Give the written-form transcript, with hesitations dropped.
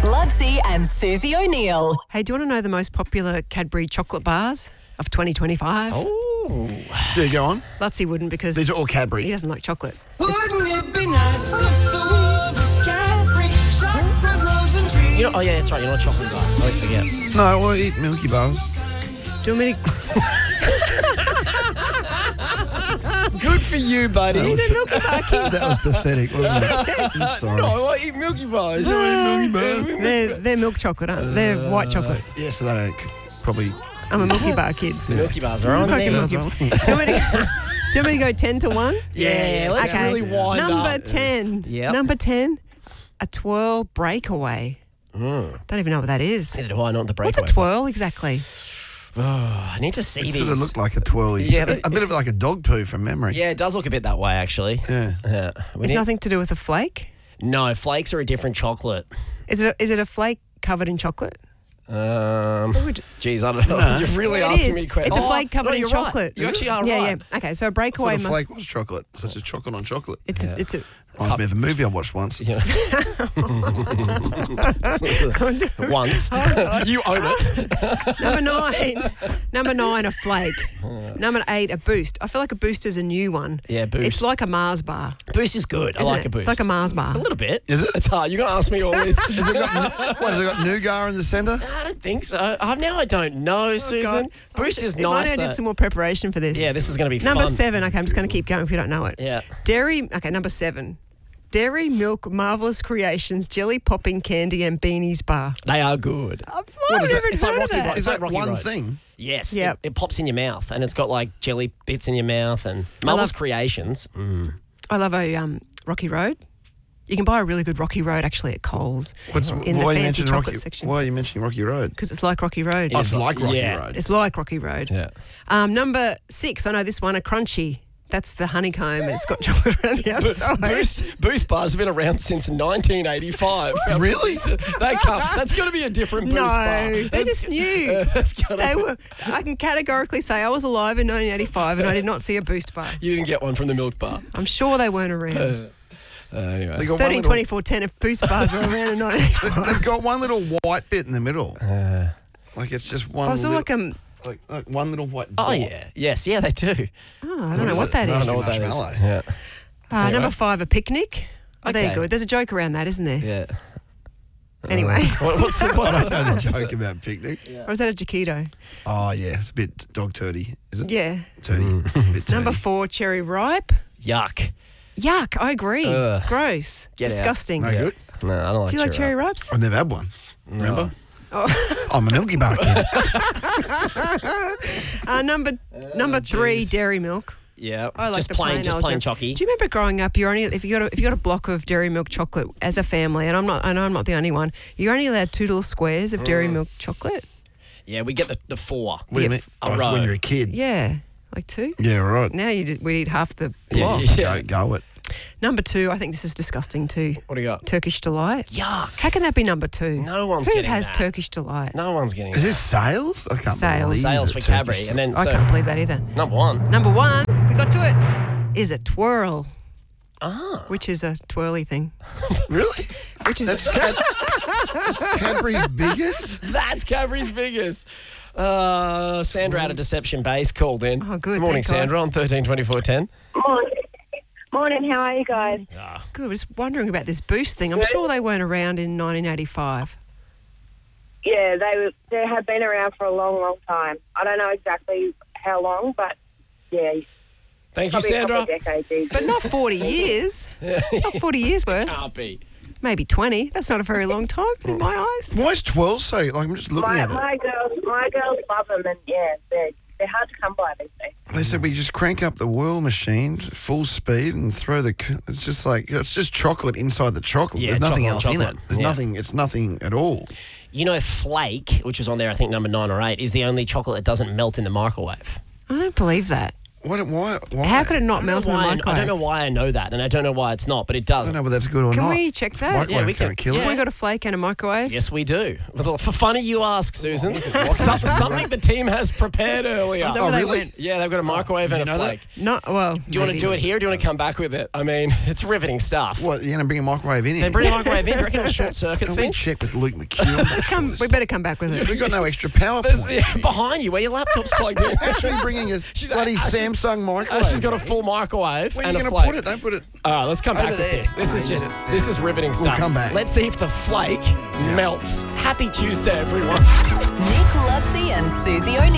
Lutzi and Susie O'Neill. Hey, do you want to know the most popular Cadbury chocolate bars of 2025? Oh. Yeah, go on. Lutzi wouldn't because These are all he Cadbury. doesn't like chocolate. Wouldn't it be nice if the world was Cadbury, chocolate rose and trees? Oh yeah, that's right. You're not a chocolate guy. I always forget. No, we'll eat Milky Bars. Do you want me to... Good for you, buddy. He's a Milky Bar kid. That was pathetic, wasn't it? I'm sorry. No, I eat Milky Bars. Milky Bars. They're milk chocolate, aren't they? They're white chocolate. Yeah, so they don't probably... I'm a Milky Bar kid. Milky Bars are on Okay, there. Milky- Do you want me to go 10 to 1? Yeah, let's Okay. really wind Number up. 10. Yep. Number 10, a twirl breakaway. Don't even know what that is. Neither do I know what the What's breakaway. a twirl exactly? I need to see It these. sort of looked like a twirly. Yeah, a bit of like a dog poo from memory. Yeah, it does look a bit that way, actually. Yeah. It's nothing to do with a flake? No, flakes are a different chocolate. Is it a flake covered in chocolate? Geez, I don't know. You're really It asking is. me questions. It's a flake covered in you're chocolate. Right. You actually are yeah, right. Yeah. Okay, so a I breakaway thought a must... flake was chocolate. Such a chocolate on chocolate. It's a... Reminds me of a movie I watched once. Yeah. Once. You own it. Number 9, a flake. Number 8, a boost. I feel like a boost is a new one. Yeah, Boost. It's like a Mars bar. Boost is good. I Isn't like it? a Boost. It's like a Mars bar. A little bit. Is it? It's hard. You're going to ask me all this. Has it got nougat in the centre? I don't think so. Now I don't know, Susan. Boost is If only nice. I did though. some more preparation for this. Yeah, this is going to be Number fun. 7. Okay, I'm just going to keep going if you don't know it. Yeah. Number 7. Dairy Milk Marvellous Creations Jelly Popping Candy and Beanies Bar. They are good. I've is never that? It's like heard of Rocky that. Road. Is like that Rocky one Road. thing? Yes. Yep. It pops in your mouth and it's got like jelly bits in your mouth and Mother's love- Creations. I love a Rocky Road. You can buy a really good Rocky Road actually at Coles in the why are you fancy mentioning chocolate Rocky? section. Why are you mentioning Rocky Road? Because it's like Rocky Road. Oh, it's like Rocky yeah. Road. It's like Rocky Road. Yeah. Number 6, I know this one, a Crunchy. That's the honeycomb and it's got chocolate around the outside. Boost bars have been around since 1985. Really? That's got to be a different Boost bar. No, they're just new. I can categorically say I was alive in 1985 and I did not see a Boost bar. You didn't get one from the milk bar. I'm sure they weren't around. Anyway. They got 13, one 24, 10 if Boost bars were around in 1985. They've got one little white bit in the middle. Like it's just one. Oh, so little, like like one little white. Oh, dot. yeah. Yes, yeah, they do. I don't know what that I is. don't know what that is. Marshmallow. Yeah. Number 5, a picnic. Oh, there you Okay. go. There's a joke around that, isn't there? Yeah. Anyway. What's the I don't know the joke about picnic. Or is that a Jaquito? Oh yeah, it's a bit dog turdy, is it? Yeah. Turdy. Bit Number turdy. 4, cherry ripe. Yuck. Yuck, I agree. Ugh. Gross. Get out. Disgusting. No good. No, I don't like Do you like cherry ripe. ripes? I've never had one. Remember? Oh. I'm a Milky Bar kid. Number 3, dairy milk. Yeah. I like just the plain, plain just old plain dairy- chocky. Do you remember growing up? You're only if you got a block of dairy milk chocolate as a family, and I know I'm not the only one. You're only allowed 2 little squares of dairy milk chocolate. Yeah, we get the 4. What do you mean? A Oh, row. when you're a kid. Yeah, like 2. Yeah, right. Now we'd eat half the Yeah, block. yeah. Go it. Number 2, I think this is disgusting too. What do you got? Turkish delight. Yuck. How can that be number 2? No one's Who getting has that. Turkish delight? No one's getting Is that. this sales? I can't Sales. believe Sales it. for Cadbury. Turkish. And then, I so, can't believe that either. number 1. Number 1, we got to it. Is a twirl, Ah. which is a twirly thing. Really? Which is That's Cadbury's biggest? That's Cadbury's biggest. Sandra out of Deception Base called in. Oh, good, Morning, thank God. Sandra, on 132410. Morning, how are you guys? good. I was wondering about this boost thing. I'm sure they weren't around in 1985. Yeah, they have been around for a long, long time. I don't know exactly how long, but yeah, Thank you, probably a couple Sandra. of decades easy. But not 40 years. Not 40 years worth. Can't be. Maybe 20. That's not a very long time in my eyes. Why is 12 so? Like, I'm just looking at it. My girls love them, and yeah, they're hard to come by these days. They said we just crank up the whirl machine full speed and throw the. It's just like it's just chocolate inside the chocolate. Yeah, There's nothing chocolate else in chocolate. it. There's Yeah. nothing. It's nothing at all. You know, Flake, which was on there, I think, number 9 or 8, is the only chocolate that doesn't melt in the microwave. I don't believe that. Why? How could it not I melt in the microwave? I don't know why I know that, and I don't know why it's not, but it I does. don't know whether that's good or Can not. we check that? Microwave Yeah, we can't can- kill yeah. Have we it. got a flake and a microwave? Yes, we do. For funny you ask, Susan. Something the team has prepared earlier. Is that Oh, where they really? went? Yeah, they've got a microwave and you a know that? flake. No, well. Do you want to do it here or do you want to come back with it? I mean, it's riveting stuff. What, you're going to bring a microwave in They here? bring a microwave in. Do you reckon it'll short circuit Can we thing? check with Luke McHugh? We better come back with it. We've got no extra power There's, points. yeah, behind you, where your laptop's plugged in. Actually bringing a bloody Samsung microwave. She's got a full microwave Where are and you a going to flake. put it? Don't put it. All right, let's come back with there. this. This is riveting stuff. come back. Let's see if the flake melts. Happy Tuesday, everyone. Nick Lutzi and Susie O'Neill.